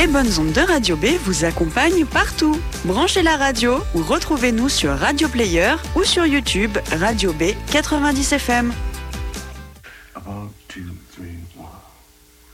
les bonnes ondes de Radio B vous accompagnent partout. Branchez la radio ou retrouvez-nous sur Radio Player ou sur YouTube Radio B 90 FM. 1, 2, 3, 1.